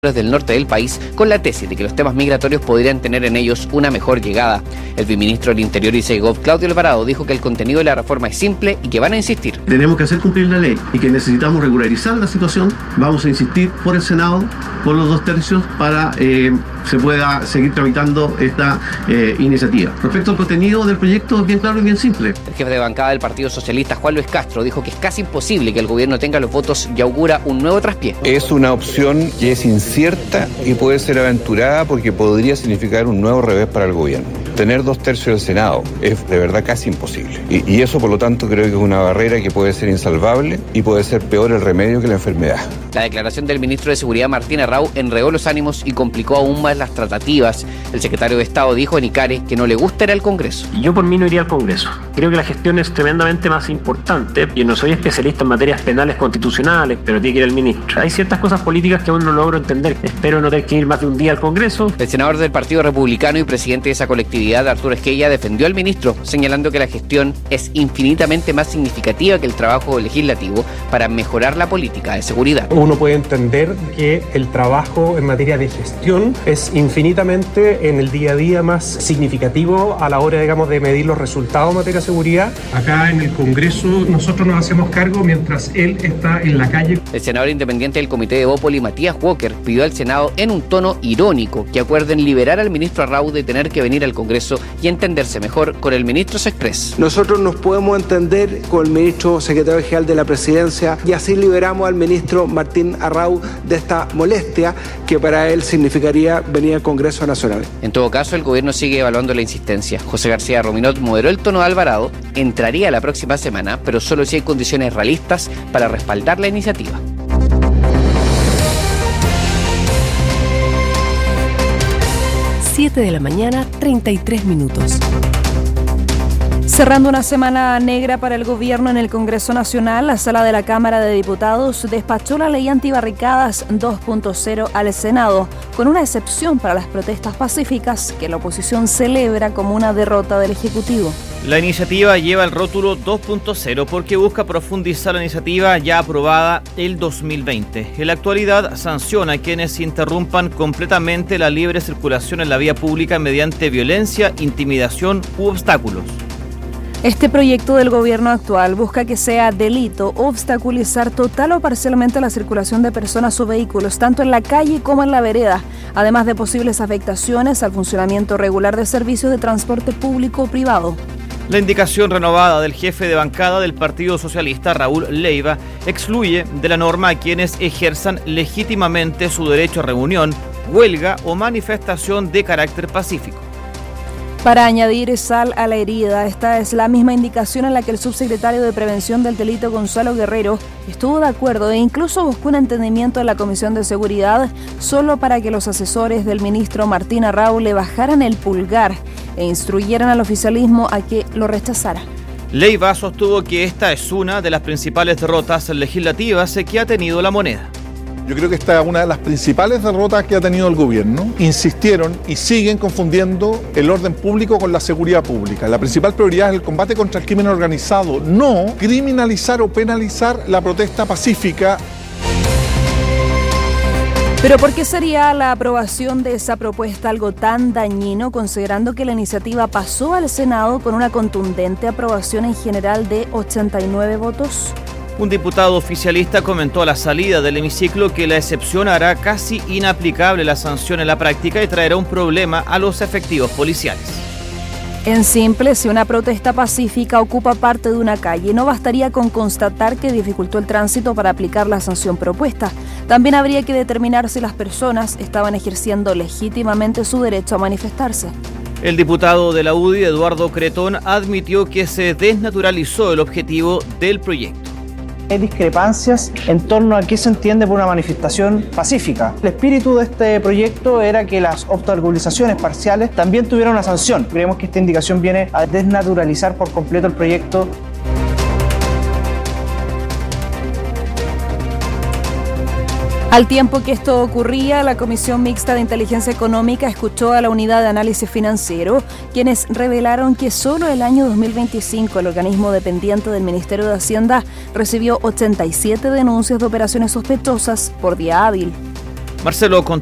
del norte del país con la tesis de que los temas migratorios podrían tener en ellos una mejor llegada. El viceministro del Interior y Segov, Claudio Alvarado, dijo que el contenido de la reforma es simple y que van a insistir. Tenemos que hacer cumplir la ley y que necesitamos regularizar la situación. Vamos a insistir por el Senado, por los 2/3, para se pueda seguir tramitando esta iniciativa. Respecto al contenido del proyecto, es bien claro y bien simple. El jefe de bancada del Partido Socialista, Juan Luis Castro, dijo que es casi imposible que el gobierno tenga los votos y augura un nuevo traspié. Es una opción que es incierta y puede ser aventurada porque podría significar un nuevo revés para el gobierno. Tener 2/3 del Senado es de verdad casi imposible. Y eso, por lo tanto, creo que es una barrera que puede ser insalvable y puede ser peor el remedio que la enfermedad. La declaración del ministro de Seguridad, Martín Arrau, enredó los ánimos y complicó aún más las tratativas. El secretario de Estado dijo en Icare que no le gusta ir al Congreso. Yo por mí no iría al Congreso. Creo que la gestión es tremendamente más importante. Yo no soy especialista en materias penales constitucionales, pero tiene que ir el ministro. Hay ciertas cosas políticas que aún no logro entender. Espero no tener que ir más de un día al Congreso. El senador del Partido Republicano y presidente de esa colectividad, Arturo Esquella, defendió al ministro, señalando que la gestión es infinitamente más significativa que el trabajo legislativo para mejorar la política de seguridad. Uno puede entender que el trabajo en materia de gestión es infinitamente en el día a día más significativo a la hora, digamos, de medir los resultados en materia de seguridad. Acá en el Congreso nosotros nos hacemos cargo mientras él está en la calle. El senador independiente del Comité de Bópoli, Matías Walker, pidió al Senado en un tono irónico que acuerden liberar al ministro Arrau de tener que venir al Congreso y entenderse mejor con el ministro Sexpress. Nosotros nos podemos entender con el ministro secretario general de la Presidencia y así liberamos al ministro Martín Arrau de esta molestia que para él significaría venir al Congreso Nacional. En todo caso, el gobierno sigue evaluando la insistencia. José García Rominot moderó el tono de Alvarado, entraría la próxima semana, pero solo si hay condiciones realistas para respaldar la iniciativa. Siete de la mañana, 33 minutos. Cerrando una semana negra para el gobierno en el Congreso Nacional, la Sala de la Cámara de Diputados despachó la ley antibarricadas 2.0 al Senado, con una excepción para las protestas pacíficas que la oposición celebra como una derrota del Ejecutivo. La iniciativa lleva el rótulo 2.0 porque busca profundizar la iniciativa ya aprobada el 2020. En la actualidad sanciona a quienes interrumpan completamente la libre circulación en la vía pública mediante violencia, intimidación u obstáculos. Este proyecto del gobierno actual busca que sea delito obstaculizar total o parcialmente la circulación de personas o vehículos, tanto en la calle como en la vereda, además de posibles afectaciones al funcionamiento regular de servicios de transporte público o privado. La indicación renovada del jefe de bancada del Partido Socialista, Raúl Leiva, excluye de la norma a quienes ejerzan legítimamente su derecho a reunión, huelga o manifestación de carácter pacífico. Para añadir sal a la herida, esta es la misma indicación en la que el subsecretario de Prevención del Delito, Gonzalo Guerrero, estuvo de acuerdo e incluso buscó un entendimiento en la Comisión de Seguridad solo para que los asesores del ministro Martín Arrau le bajaran el pulgar e instruyeran al oficialismo a que lo rechazara. Leiva sostuvo que esta es una de las principales derrotas legislativas que ha tenido la moneda. Yo creo que esta es una de las principales derrotas que ha tenido el gobierno. Insistieron y siguen confundiendo el orden público con la seguridad pública. La principal prioridad es el combate contra el crimen organizado, no criminalizar o penalizar la protesta pacífica. Pero ¿por qué sería la aprobación de esa propuesta algo tan dañino, considerando que la iniciativa pasó al Senado con una contundente aprobación en general de 89 votos? Un diputado oficialista comentó a la salida del hemiciclo que la excepción hará casi inaplicable la sanción en la práctica y traerá un problema a los efectivos policiales. En simple, si una protesta pacífica ocupa parte de una calle, no bastaría con constatar que dificultó el tránsito para aplicar la sanción propuesta. También habría que determinar si las personas estaban ejerciendo legítimamente su derecho a manifestarse. El diputado de la UDI, Eduardo Cretón, admitió que se desnaturalizó el objetivo del proyecto. Hay discrepancias en torno a qué se entiende por una manifestación pacífica. El espíritu de este proyecto era que las obstaculizaciones parciales también tuvieran una sanción. Creemos que esta indicación viene a desnaturalizar por completo el proyecto. Al tiempo que esto ocurría, la Comisión Mixta de Inteligencia Económica escuchó a la Unidad de Análisis Financiero, quienes revelaron que solo el año 2025 el organismo dependiente del Ministerio de Hacienda recibió 87 denuncias de operaciones sospechosas por día hábil. Marcelo,